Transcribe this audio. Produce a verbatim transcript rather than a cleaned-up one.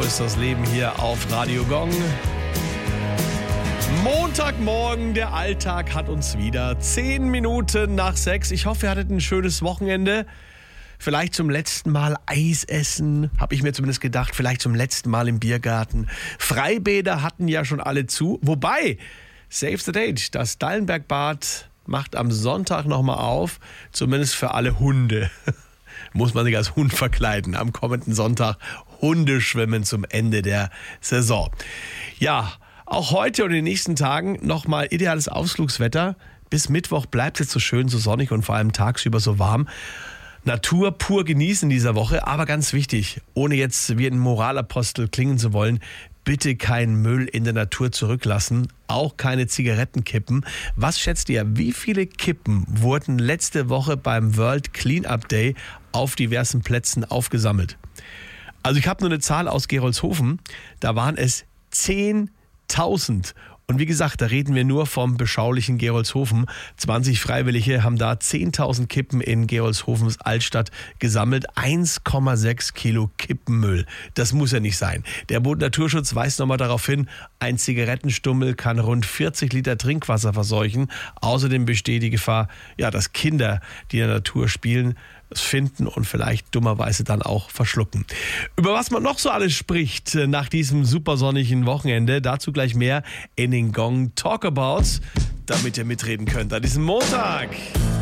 So ist das Leben hier auf Radio Gong. Montagmorgen, der Alltag hat uns wieder. Zehn Minuten nach sechs. Ich hoffe, ihr hattet ein schönes Wochenende. Vielleicht zum letzten Mal Eis essen, habe ich mir zumindest gedacht. Vielleicht zum letzten Mal im Biergarten. Freibäder hatten ja schon alle zu. Wobei, save the date, das Dallenbergbad macht am Sonntag nochmal auf. Zumindest für alle Hunde. Muss man sich als Hund verkleiden. Am kommenden Sonntag Hundeschwimmen zum Ende der Saison. Ja, auch heute und in den nächsten Tagen nochmal ideales Ausflugswetter. Bis Mittwoch bleibt es jetzt so schön, so sonnig und vor allem tagsüber so warm. Natur pur genießen in dieser Woche, aber ganz wichtig, ohne jetzt wie ein Moralapostel klingen zu wollen, bitte keinen Müll in der Natur zurücklassen, auch keine Zigarettenkippen. Was schätzt ihr, wie viele Kippen wurden letzte Woche beim World Cleanup Day auf diversen Plätzen aufgesammelt? Also ich habe nur eine Zahl aus Gerolzhofen, da waren es zehntausend. Und wie gesagt, da reden wir nur vom beschaulichen Gerolzhofen. zwanzig Freiwillige haben da zehntausend Kippen in Gerolzhofens Altstadt gesammelt. eins Komma sechs Kilo Kippenmüll. Das muss ja nicht sein. Der Bodennaturschutz weist nochmal darauf hin, ein Zigarettenstummel kann rund vierzig Liter Trinkwasser verseuchen. Außerdem besteht die Gefahr, ja, dass Kinder, die in der Natur spielen, es finden und vielleicht dummerweise dann auch verschlucken. Über was man noch so alles spricht nach diesem supersonnigen Wochenende, dazu gleich mehr in den Gong Talkabouts, damit ihr mitreden könnt an diesem Montag.